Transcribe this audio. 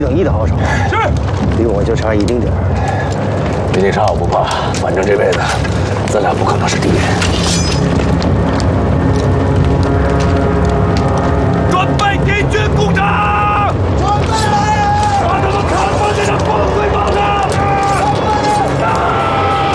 等一的好手，是，离我就差一丁点儿。 比你差我不怕，反正这辈子咱俩不可能是敌人。